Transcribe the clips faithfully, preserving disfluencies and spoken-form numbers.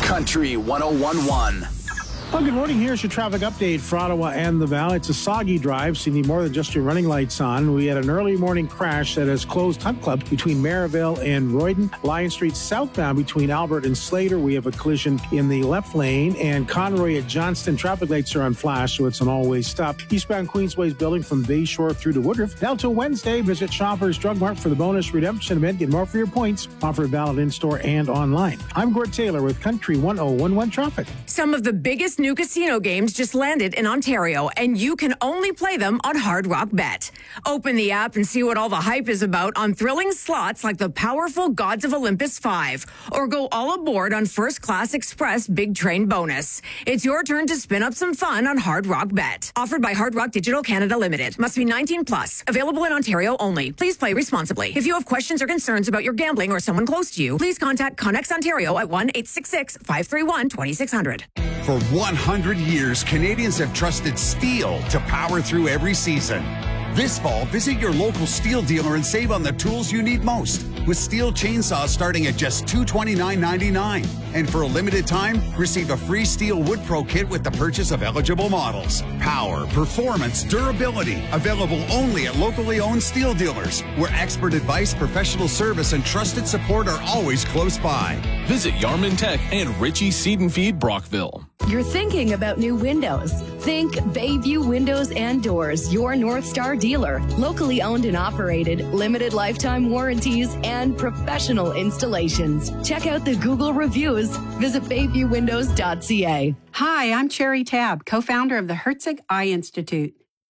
Country one oh one point one. Well, good morning. Here's your traffic update for Ottawa and the Valley. It's a soggy drive, so you need more than just your running lights on. We had an early morning crash that has closed Hunt Club between Maryville and Royden. Lion Street southbound between Albert and Slater. We have a collision in the left lane. And Conroy at Johnston, traffic lights are on flash, so it's an all-way stop. Eastbound Queensway's building from Bayshore through to Woodruff. Now till Wednesday, visit Shoppers Drug Mart for the bonus redemption event. Get more for your points. Offered valid in-store and online. I'm Gord Taylor with Country one oh one point one traffic. Some of the biggest new casino games just landed in Ontario, and you can only play them on Hard Rock Bet. Open the app and see what all the hype is about on thrilling slots like the powerful Gods of Olympus five, or go all aboard on First Class Express Big Train Bonus. It's your turn to spin up some fun on Hard Rock Bet. Offered by Hard Rock Digital Canada Limited. Must be nineteen plus. Available in Ontario only. Please play responsibly. If you have questions or concerns about your gambling or someone close to you, please contact Connex Ontario at one eight six six, five three one, two six zero zero. For one hundred years, Canadians have trusted Steel to power through every season. This fall, visit your local Steel dealer and save on the tools you need most. With Steel chainsaws starting at just two hundred twenty-nine dollars and ninety-nine cents. And for a limited time, receive a free Steel Wood Pro kit with the purchase of eligible models. Power, performance, durability. Available only at locally owned Steel dealers, where expert advice, professional service, and trusted support are always close by. Visit Yarman Tech and Ritchie Seed and Feed Brockville. You're thinking about new windows. Think Bayview Windows and Doors, your North Star dealer. Locally owned and operated, limited lifetime warranties, and professional installations. Check out the Google reviews. Visit bayview windows dot c a. Hi, I'm Cherry Tabb, co-founder of the Herzig Eye Institute.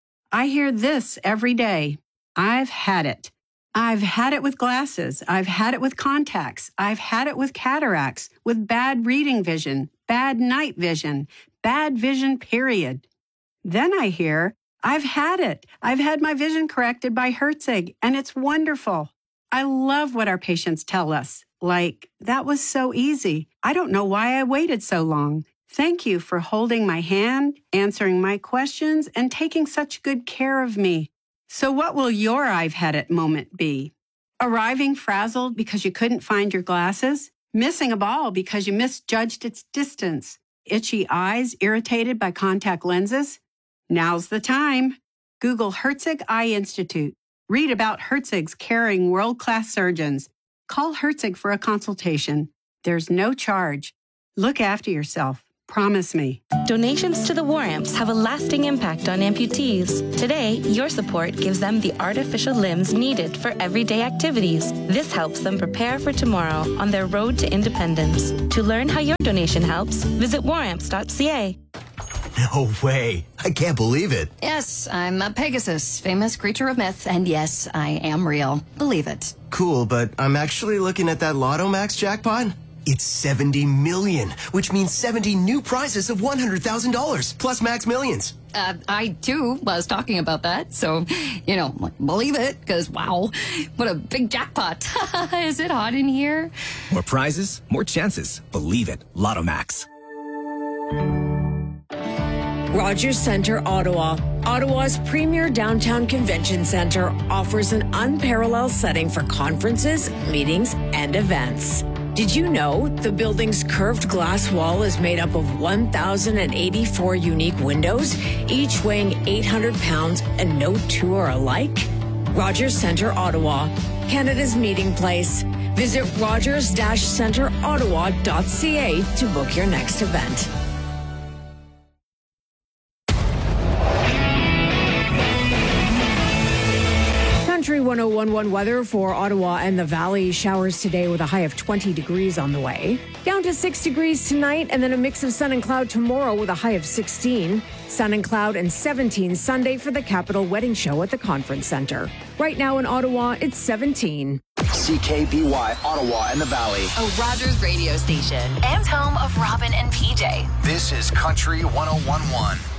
I hear this every day. I've had it. I've had it with glasses. I've had it with contacts. I've had it with cataracts, with bad reading vision, bad night vision, bad vision, period. Then I hear, I've had it. I've had my vision corrected by Herzig, and it's wonderful. I love what our patients tell us. Like, that was so easy. I don't know why I waited so long. Thank you for holding my hand, answering my questions, and taking such good care of me. So what will your I've had it moment be? Arriving frazzled because you couldn't find your glasses? Missing a ball because you misjudged its distance? Itchy eyes irritated by contact lenses? Now's the time. Google Herzig Eye Institute. Read about Herzig's caring world-class surgeons. Call Herzig for a consultation. There's no charge. Look after yourself. Promise me. Donations to the War Amps have a lasting impact on amputees. Today, your support gives them the artificial limbs needed for everyday activities. This helps them prepare for tomorrow on their road to independence. To learn how your donation helps, visit war amps dot c a. No way. I can't believe it. Yes, I'm a Pegasus, famous creature of myth, and yes, I am real. Believe it. Cool, but I'm actually looking at that Lotto Max jackpot. It's seventy million, which means seventy new prizes of one hundred thousand dollars, plus Max Millions. Uh, I, too, was talking about that, so, you know, believe it, because, wow, what a big jackpot. Is it hot in here? More prizes, more chances. Believe it. Lotto Max. Rogers Centre, Ottawa. Ottawa's premier downtown convention centre offers an unparalleled setting for conferences, meetings, and events. Did you know the building's curved glass wall is made up of one thousand eighty-four unique windows, each weighing eight hundred pounds, and no two are alike? Rogers Centre, Ottawa, Canada's meeting place. Visit rogers dash centre ottawa dot c a to book your next event. Country one oh one point one weather for Ottawa and the Valley. Showers today with a high of twenty degrees on the way. Down to six degrees tonight, and then a mix of sun and cloud tomorrow with a high of sixteen. Sun and cloud and seventeen Sunday for the Capital Wedding Show at the Conference Centre. Right now in Ottawa, it's seventeen. C K B Y, Ottawa and the Valley. A Rogers radio station and home of Robin and P J. This is Country one oh one point one.